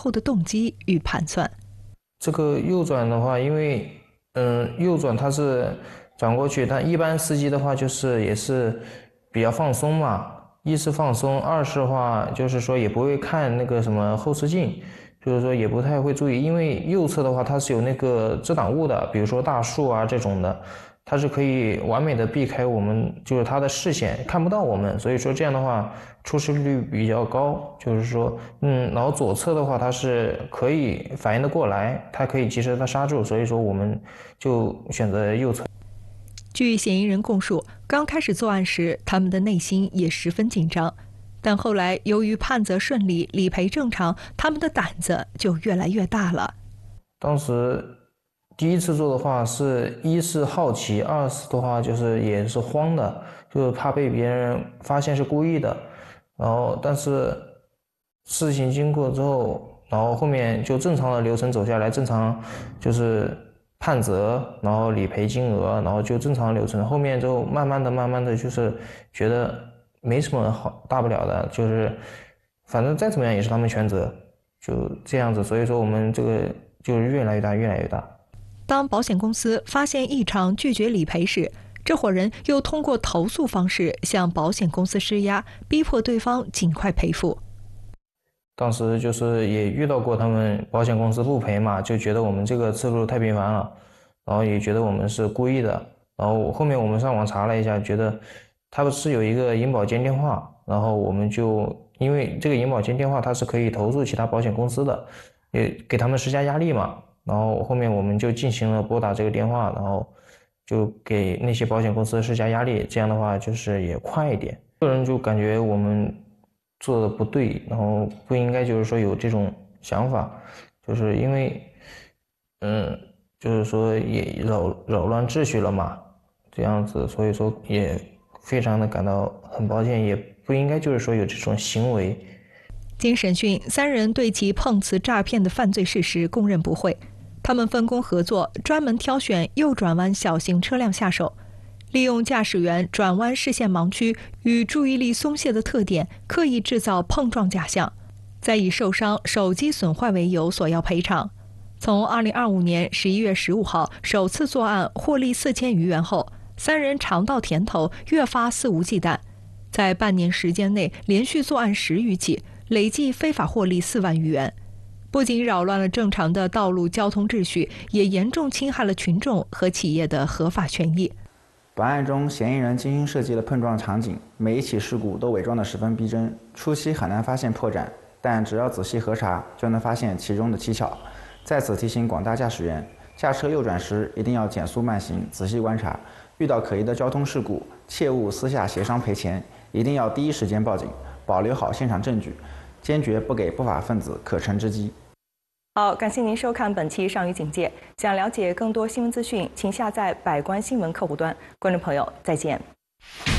后的动机与盘算。 这个右转的话，因为右转它是转过去，但一般司机的话就是也是比较放松嘛，一是放松，二是的话就是说也不会看那个什么后视镜，就是说也不太会注意，因为右侧的话它是有那个遮挡物的，比如说大树啊这种的，它是可以完美的避开我们，就是它的视线看不到我们，所以说这样的话出事率比较高。就是说，然后左侧的话它是可以反应得过来，它可以及时的刹住，所以说我们就选择右侧。 据嫌疑人供述，刚开始作案时，他们的内心也十分紧张，但后来由于判责顺利，理赔正常，他们的胆子就越来越大了。 当时第一次做的话一是好奇，二是的话就是也是慌的，就是怕被别人发现是故意的。然后但是事情经过之后，然后后面就正常的流程走下来，正常就是判责，然后理赔金额，然后就正常的流程。后面就慢慢的就是觉得没什么好大不了的，就是反正再怎么样也是他们全责，就这样子。所以说我们这个就是越来越大，越来越大。 当保险公司发现异常拒绝理赔时，这伙人又通过投诉方式向保险公司施压，逼迫对方尽快赔付。 当时就是也遇到过他们保险公司不赔嘛，就觉得我们这个次数太频繁了，然后也觉得我们是故意的。然后后面我们上网查了一下，觉得他们是有一个银保监电话，然后我们就因为这个银保监电话它是可以投诉其他保险公司的，也给他们施加压力嘛。然后后面我们就进行了拨打这个电话，然后就给那些保险公司施加压力，这样的话就是也快一点。个人就感觉我们做的不对，然后不应该就是说有这种想法，就是因为就是说也扰乱秩序了嘛，这样子，所以说也非常的感到很抱歉，也不应该就是说有这种行为。 经审讯，三人对其碰瓷诈骗的犯罪事实供认不讳。他们分工合作，专门挑选右转弯小型车辆下手，利用驾驶员转弯视线盲区与注意力松懈的特点，刻意制造碰撞假象，再以受伤、手机损坏为由索要赔偿。从2025年11月15号首次作案获利4000余元后，三人尝到甜头，越发肆无忌惮，在半年时间内连续作案10余起，累计非法获利4万余元。不仅扰乱了正常的道路交通秩序，也严重侵害了群众和企业的合法权益。 本案中，嫌疑人精心设计了碰撞场景，每一起事故都伪装得十分逼真，初期很难发现破绽，但只要仔细核查，就能发现其中的蹊跷。在此提醒广大驾驶员，驾车右转时一定要减速慢行，仔细观察，遇到可疑的交通事故，切勿私下协商赔钱，一定要第一时间报警，保留好现场证据，坚决不给不法分子可乘之机。 好，感谢您收看本期《上虞警戒》。想了解更多新闻资讯，请下载百官新闻客户端。观众朋友，再见。